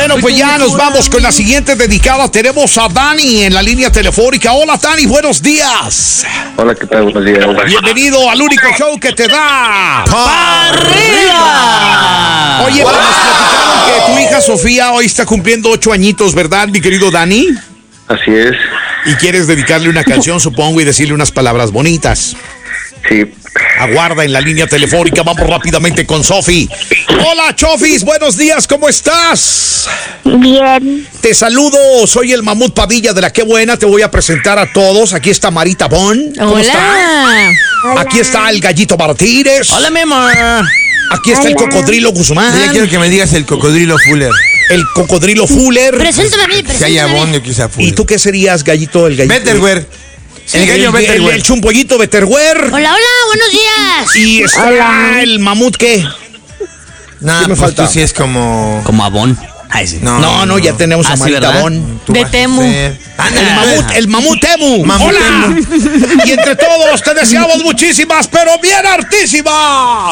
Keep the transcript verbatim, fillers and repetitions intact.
Bueno, pues ya nos vamos con la siguiente dedicada. Tenemos a Dani en la línea telefónica. Hola, Dani, buenos días. Hola, ¿qué tal? Buenos días. Bienvenido al único show que te da ¡Pa' arriba! Oye, pues nos platicaron que tu hija Sofía hoy está cumpliendo ocho añitos, ¿verdad, mi querido Dani? Así es. Y quieres dedicarle una canción, supongo, y decirle unas palabras bonitas. Sí. Aguarda en la línea telefónica, vamos rápidamente con Sofi. Hola, Chofis, buenos días, ¿cómo estás? Bien. Te saludo, soy el Mamut Padilla de La Qué Buena, te voy a presentar a todos. Aquí está Marita Bon. ¿Cómo Hola. está? Aquí está el Gallito Martínez. Hola, mi amor. Aquí está el Cocodrilo Guzmán. Yo ya quiero que me digas el cocodrilo Fuller. El Cocodrilo Fuller. Preséntame a mí, Si hay preséntame a abón, mí. yo quizá Fuller. ¿Y tú qué serías, Gallito? El Gallito. Betterware. El gallo el, el, Betterware. el chumpollito Betterware. Hola, hola, buenos días. Y está Hola. el Mamut, ¿qué? No, ¿Qué me pues falta? tú sí es como... Como abón. Ay, sí. No, No, no, ya tenemos Ah, a sí, Marita ¿verdad? Bon. Tú De vas a Temu. ser- El Anda, mamut, el mamut Temu. Mamut Hola. Y entre todos te deseamos muchísimas, pero bien hartísimas.